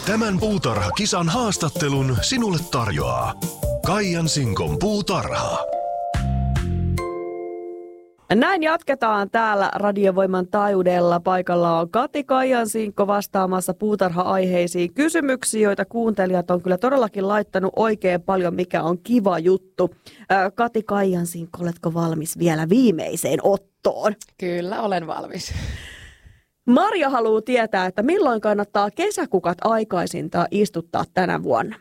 Tämän puutarhakisan haastattelun sinulle tarjoaa Kaijan Sinkon puutarha. Näin jatketaan täällä Radiovoiman taajuudella. Paikalla on Kati Kaijansinkko vastaamassa puutarha-aiheisiin kysymyksiin, joita kuuntelijat on kyllä todellakin laittanut oikein paljon, mikä on kiva juttu. Kati Kaijansinkko, oletko valmis vielä viimeiseen ottoon? Kyllä, olen valmis. Marja haluaa tietää, että milloin kannattaa kesäkukat aikaisintaan istuttaa tänä vuonna?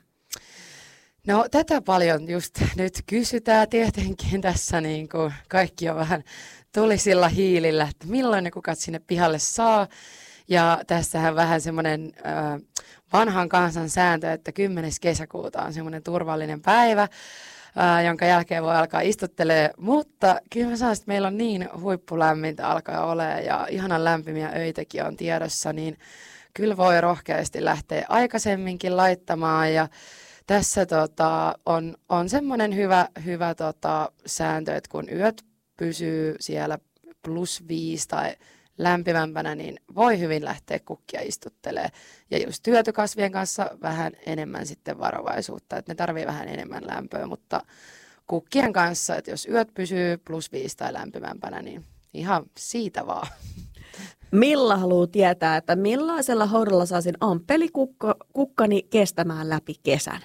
No tätä paljon just nyt kysytään tietenkin tässä, niin kuin kaikki on vähän tulisilla hiilillä, että milloin ne kukat sinne pihalle saa. Ja tässähän vähän semmoinen vanhan kansan sääntö, että 10. kesäkuuta on semmoinen turvallinen päivä, jonka jälkeen voi alkaa istuttelemaan. Mutta kyllä mä sanon, että meillä on niin huippulämmintä alkaa olemaan ja ihanan lämpimiä öitäkin on tiedossa, niin kyllä voi rohkeasti lähteä aikaisemminkin laittamaan. Ja tässä on semmoinen hyvä sääntö, että kun yöt pysyy siellä +5 tai lämpimämpänä, niin voi hyvin lähteä kukkia istuttelemaan. Ja just hyötykasvien kanssa vähän enemmän sitten varovaisuutta, että ne tarvii vähän enemmän lämpöä, mutta kukkien kanssa, että jos yöt pysyy +5 tai lämpimämpänä, niin ihan siitä vaan. Milla haluaa tietää, että millaisella hoidolla saisin amppelikukkani kestämään läpi kesän?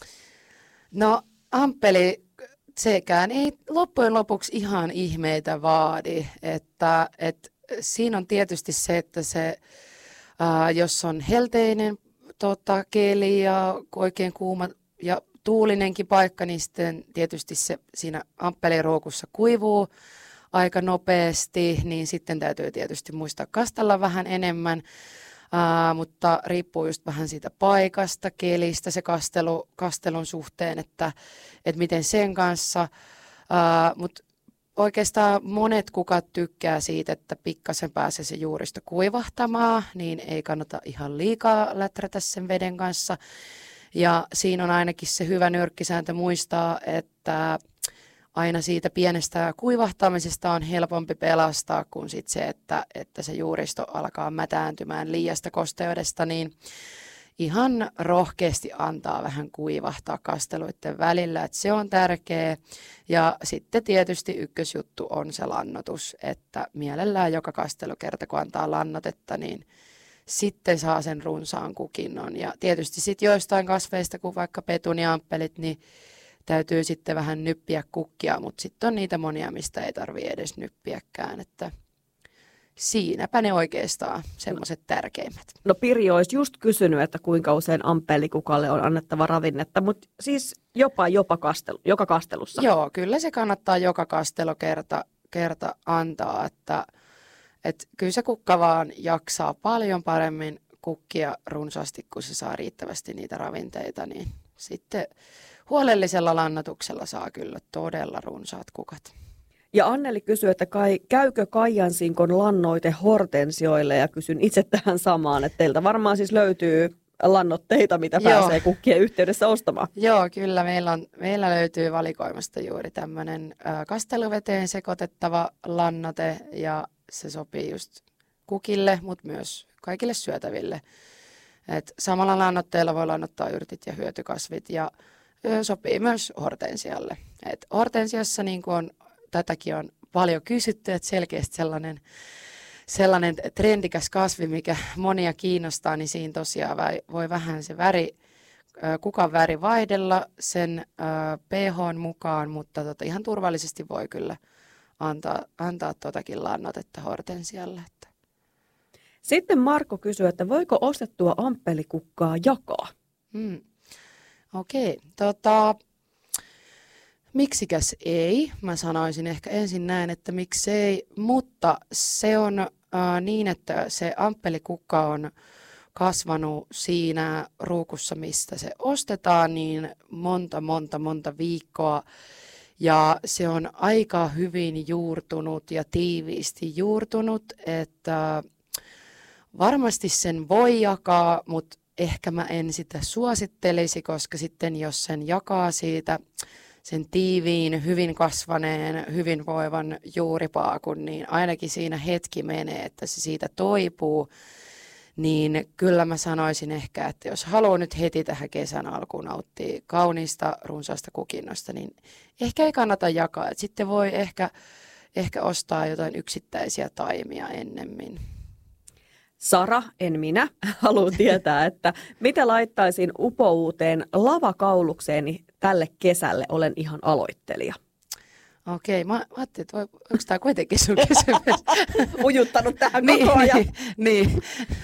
No amppeli, sekään ei loppujen lopuksi ihan ihmeitä vaadi, että siinä on tietysti se, että se, jos on helteinen keli ja oikein kuuma ja tuulinenkin paikka, niin sitten tietysti se siinä amppeliruokussa kuivuu aika nopeasti, niin sitten täytyy tietysti muistaa kastella vähän enemmän, mutta riippuu just vähän siitä paikasta, kelistä, se kastelun suhteen, että miten sen kanssa, mutta oikeastaan monet kukat tykkää siitä, että pikkasen pääsee se juuristo kuivahtamaan, niin ei kannata ihan liikaa läträtä sen veden kanssa. Ja siinä on ainakin se hyvä nyrkkisääntö muistaa, että aina siitä pienestä kuivahtamisesta on helpompi pelastaa kuin sit se, että se juuristo alkaa mätääntymään liiasta kosteudesta, niin ihan rohkeasti antaa vähän kuivahtaa kasteluiden välillä, että se on tärkeä. Ja sitten tietysti ykkösjuttu on se lannoitus, että mielellään joka kastelukerta, kun antaa lannotetta, niin sitten saa sen runsaan kukinnon. Ja tietysti sitten joistain kasveista, kuin vaikka petuniamppelit, niin täytyy sitten vähän nyppiä kukkia, mutta sitten on niitä monia, mistä ei tarvitse edes nyppiäkään, että siinäpä ne oikeastaan semmoiset tärkeimmät. No Pirjo olisi just kysynyt, että kuinka usein amppelikukalle on annettava ravinnetta, mutta siis joka kastelussa. Joo, kyllä se kannattaa joka kastelukerta antaa, että kyllä se kukka vaan jaksaa paljon paremmin kukkia runsaasti, kun se saa riittävästi niitä ravinteita, niin sitten huolellisella lannoituksella saa kyllä todella runsaat kukat. Ja Anneli kysyy, että käykö Kaijansinkon lannoite hortensioille, ja kysyn itse tähän samaan, että teiltä varmaan siis löytyy lannoitteita, mitä pääsee kukkien yhteydessä ostamaan. Joo, kyllä meillä löytyy valikoimasta juuri tämmöinen kasteluveteen sekoitettava lannoite, ja se sopii just kukille, mutta myös kaikille syötäville. Et samalla lannoitteella voi lannoittaa yrtit ja hyötykasvit, ja sopii myös hortensialle. Et hortensiassa niin kuin tätäkin on paljon kysytty, että selkeästi sellainen trendikäs kasvi, mikä monia kiinnostaa, niin siinä tosiaan voi vähän se kukan väri vaihdella sen pH:n mukaan, mutta ihan turvallisesti voi kyllä antaa totakin lannotetta hortensialle. Sitten Marko kysyy, että voiko ostettua amppelikukkaa jakaa? Okei, miksikäs ei? Mä sanoisin ehkä ensin näin, että miksei, mutta se on niin, että se amppelikukka on kasvanut siinä ruukussa, mistä se ostetaan, niin monta viikkoa. Ja se on aika hyvin juurtunut ja tiiviisti juurtunut, että varmasti sen voi jakaa, mutta ehkä mä en sitä suosittelisi, koska sitten jos sen jakaa siitä sen tiiviin, hyvin kasvaneen, hyvinvoivan juuripaakun, niin ainakin siinä hetki menee, että se siitä toipuu, niin kyllä mä sanoisin ehkä, että jos haluaa nyt heti tähän kesän alkuun nauttia kauniista, runsaasta kukinnosta, niin ehkä ei kannata jakaa. Et sitten voi ehkä ostaa jotain yksittäisiä taimia ennemmin. Sara, en minä, haluan tietää, että mitä laittaisin upouuteen lavakaulukseeni tälle kesälle, olen ihan aloittelija. Okei, mä ajattelin, että onko tämä kuitenkin sun kysymys? Ujuttanut tähän koko ajan. Niin.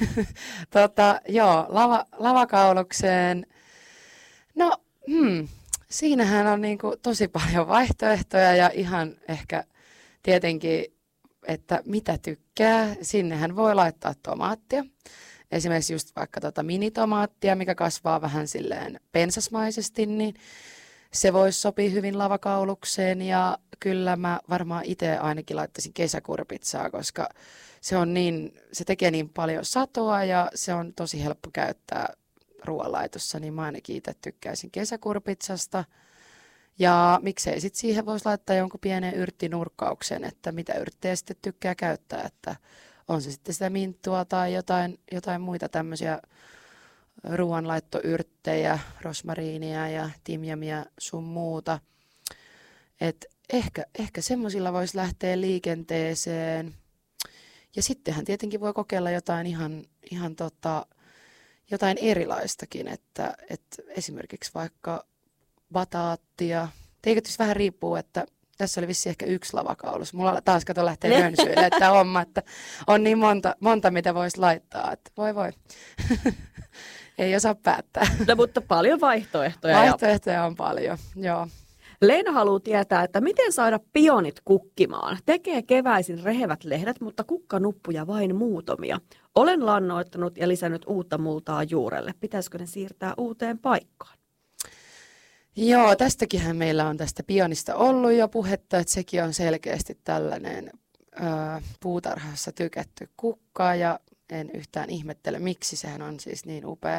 Joo, lavakaulukseen. No, siinähän on niinku tosi paljon vaihtoehtoja ja ihan ehkä tietenkin, että mitä tykkää. Sinnehän voi laittaa tomaattia. Esimerkiksi just vaikka minitomaattia, mikä kasvaa vähän silleen pensasmaisesti, niin se voisi sopia hyvin lavakaulukseen ja kyllä mä varmaan itse ainakin laittaisin kesäkurpitsaa, koska se tekee niin paljon satoa ja se on tosi helppo käyttää ruoanlaitossa, niin mä ainakin itse tykkäisin kesäkurpitsasta. Ja miksei sitten siihen voisi laittaa jonkun pienen yrttinurkkauksen, että mitä yrttejä sitten tykkää käyttää, että on se sitten sitä minttua tai jotain muita tämmöisiä ruoanlaittoyrttejä, rosmariinia ja timjamia sun muuta. Et ehkä semmoisilla voisi lähteä liikenteeseen. Ja sittenhän tietenkin voi kokeilla jotain ihan jotain erilaistakin, että esimerkiksi vaikka bataattia. Tietysti vähän riippuu, että tässä oli vissiin ehkä yksi lavakaulus. Mulla taas lähtee rönsyille, että homma, että on niin monta mitä voisi laittaa. Että voi. Ei osaa päättää. No, mutta paljon vaihtoehtoja. Vaihtoehtoja on paljon, joo. Leena haluaa tietää, että miten saada pionit kukkimaan. Tekee keväisin rehevät lehdet, mutta kukkanuppuja vain muutamia. Olen lannoittanut ja lisännyt uutta multaa juurelle. Pitäisikö ne siirtää uuteen paikkaan? Joo, tästäkinhän meillä on tästä pionista ollut jo puhetta, että sekin on selkeästi tällainen puutarhassa tykätty kukka ja en yhtään ihmettele, miksi sehän on siis niin upea.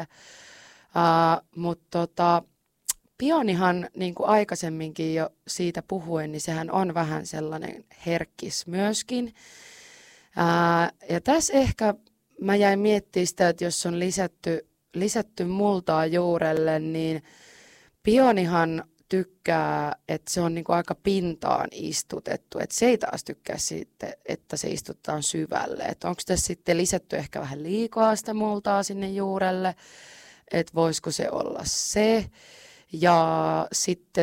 Mutta pionihan, niin kuin aikaisemminkin jo siitä puhuin, niin sehän on vähän sellainen herkkis myöskin. Ja tässä ehkä mä jäin miettimään sitä, että jos on lisätty multaa juurelle, niin pionihan tykkää, että se on niin kuin aika pintaan istutettu. Että se ei taas tykkää siitä, että se istutetaan syvälle. Että onko tässä sitten lisätty ehkä vähän liikaa sitä multaa sinne juurelle, että voisiko se olla se. Ja sitten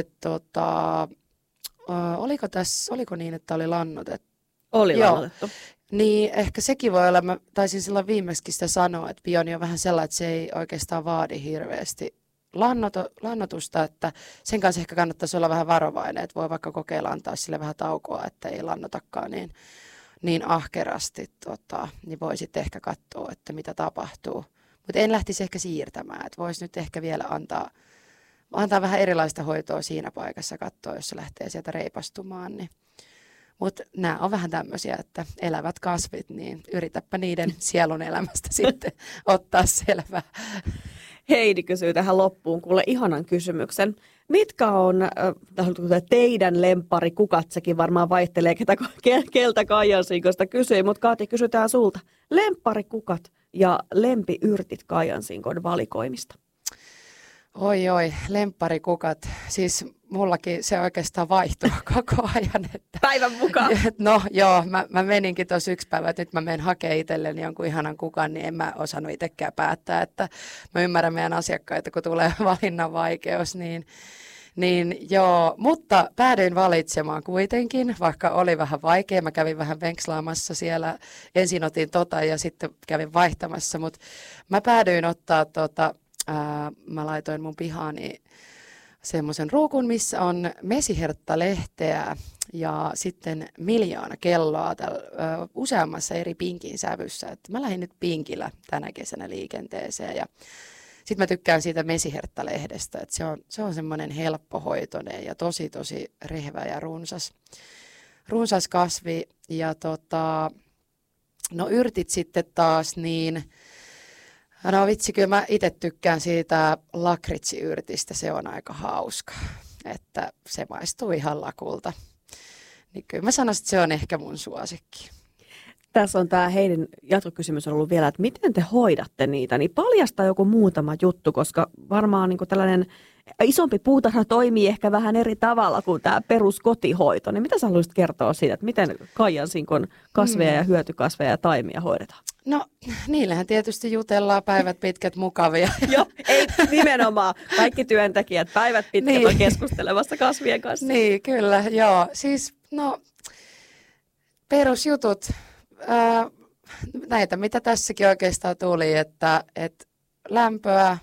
oliko niin, että oli lannotettu? Oli lannotettu. Niin ehkä sekin voi olla, mä taisin silloin viimeksi sitä sanoa, että pioni on vähän sellainen, että se ei oikeastaan vaadi hirveästi lannotusta, että sen kanssa ehkä kannattaisi olla vähän varovainen, että voi vaikka kokeilla antaa sille vähän taukoa, että ei lannotakaan niin ahkerasti, niin voi sitten ehkä katsoa, että mitä tapahtuu. Mutta en lähtisi ehkä siirtämään, että voisi nyt ehkä vielä antaa vähän erilaista hoitoa siinä paikassa, katsoa, jos se lähtee sieltä reipastumaan. Niin. Mutta nämä on vähän tämmöisiä, että elävät kasvit, niin yritäpä niiden sielun elämästä sitten ottaa selvää. Heidi kysyy tähän loppuun kuule ihanan kysymyksen. Mitkä on teidän lempparikukat? Sekin varmaan vaihtelee, keltä Kaijansiinkosta kysyy, mutta Kaati, kysytään sulta. Lempparikukat ja lempiyrtit Kaijansiinkon valikoimista. Oi, lempparikukat. Siis mullakin se oikeastaan vaihtuu koko ajan. Että, päivän mukaan. No joo, mä meninkin tuossa yksi päivä, että nyt mä menen hakemaan itselleni jonkun ihanan kukan, niin en mä osannut itsekään päättää. Että mä ymmärrän meidän asiakkaita, kun tulee valinnan vaikeus, niin joo, mutta päädyin valitsemaan kuitenkin, vaikka oli vähän vaikea. Mä kävin vähän venkslaamassa siellä, ensin otin ja sitten kävin vaihtamassa, mutta mä päädyin ottaa mä laitoin mun pihaani semmoisen ruukun, missä on mesiherttalehteä ja sitten 1,000,000 kelloa useammassa eri pinkin sävyssä. Et mä lähdin nyt pinkillä tänä kesänä liikenteeseen ja sitten mä tykkään siitä mesiherttalehdestä, että se on semmoinen helppohoitoinen ja tosi rehevä ja runsas kasvi. Ja no yrtit sitten taas niin. No vitsi, kyllä mä itse tykkään siitä lakritsiyrtistä, se on aika hauska, että se maistuu ihan lakulta. Niin kyllä mä sanoisin, että se on ehkä mun suosikki. Tässä on tämä heidän jatkokysymys on ollut vielä, että miten te hoidatte niitä, niin paljasta joku muutama juttu, koska varmaan niin kuin tällainen isompi puutarha toimii ehkä vähän eri tavalla kuin tämä peruskotihoito. Niin mitä sä haluaisit kertoa siitä, että miten Kaijan Sinkon kasveja ja hyötykasveja ja taimia hoidetaan? No, niillähän tietysti jutellaan päivät pitkät mukavia. Joo, ei nimenomaan. Kaikki työntekijät päivät pitkät on keskustelemassa kasvien kanssa. Niin, kyllä, joo. Siis, no, perusjutut, näitä mitä tässäkin oikeastaan tuli, että lämpöä,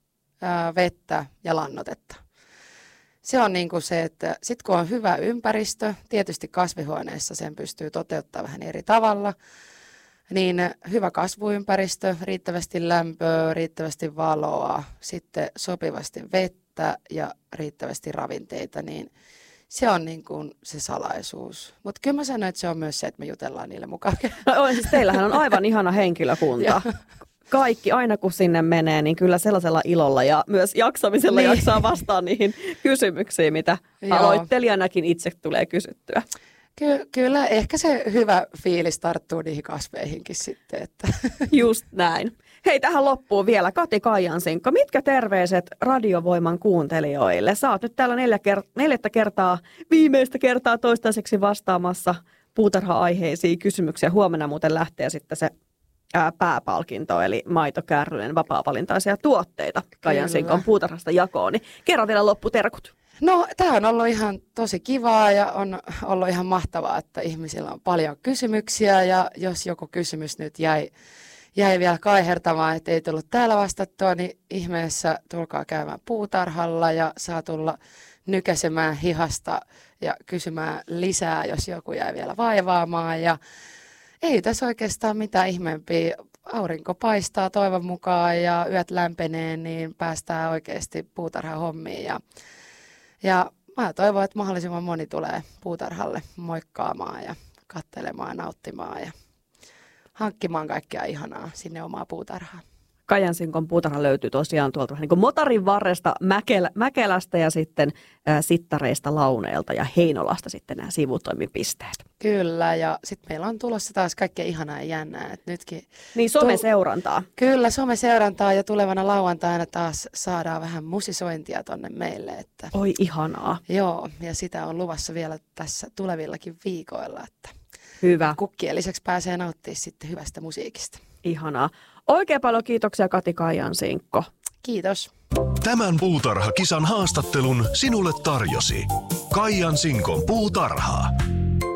vettä ja lannoitetta. Se on niin kuin se, että sitten kun on hyvä ympäristö, tietysti kasvihuoneessa sen pystyy toteuttamaan vähän eri tavalla, niin hyvä kasvuympäristö, riittävästi lämpöä, riittävästi valoa, sitten sopivasti vettä ja riittävästi ravinteita, niin se on niin kuin se salaisuus. Mutta kyllä mä sanoin, että se on myös se, että me jutellaan niille mukavia. No, siis teillähän on aivan ihana henkilökunta. Kaikki, aina kun sinne menee, niin kyllä sellaisella ilolla ja myös jaksamisella jaksaa vastaan niihin kysymyksiin, mitä aloittelijanakin itse tulee kysyttyä. Kyllä, ehkä se hyvä fiilis tarttuu niihin kasveihinkin sitten. Että. Just näin. Hei, tähän loppuun vielä Kati Kaijansinkko. Mitkä terveiset Radiovoiman kuuntelijoille? Sä oot nyt täällä viimeistä kertaa toistaiseksi vastaamassa puutarha-aiheisiin kysymyksiä. Huomenna muuten lähtee sitten se pääpalkinto, eli maitokärryjen vapaa-valintaisia tuotteita Kaijansinkon puutarhasta jakoon. Niin kerro vielä lopputerkut. No, tämä on ollut ihan tosi kivaa ja on ollut ihan mahtavaa, että ihmisillä on paljon kysymyksiä ja jos joku kysymys nyt jäi vielä kaihertamaan, että ei tullut täällä vastattua, niin ihmeessä tulkaa käymään puutarhalla ja saa tulla nykäsemään hihasta ja kysymään lisää, jos joku jäi vielä vaivaamaan. Ja ei tässä oikeastaan mitään ihmeempiä. Aurinko paistaa toivon mukaan ja yöt lämpenee, niin päästään oikeasti puutarhan hommiin. Ja mä toivon, että mahdollisimman moni tulee puutarhalle moikkaamaan ja katselemaan, nauttimaan ja hankkimaan kaikkea ihanaa sinne omaa puutarhaan. Kaijansinkon puutarha löytyy tosiaan tuolta niin kuin Motarin varresta Mäkelästä ja sitten Sittareista, Launeelta ja Heinolasta sitten nämä sivutoimipisteet. Kyllä, ja sitten meillä on tulossa taas kaikkea ihanaa ja jännää. Et nytkin niin someseurantaa. Kyllä, someseurantaa ja tulevana lauantaina taas saadaan vähän musisointia tonne meille. Että. Oi ihanaa. Joo, ja sitä on luvassa vielä tässä tulevillakin viikoilla, että hyvä. Kukkien lisäksi pääsee nauttimaan sitten hyvästä musiikista. Ihanaa. Oikein paljon kiitoksia Kati Kaijansinkko. Kiitos. Tämän puutarhakisan haastattelun sinulle tarjosi Kaijansinkon puutarha.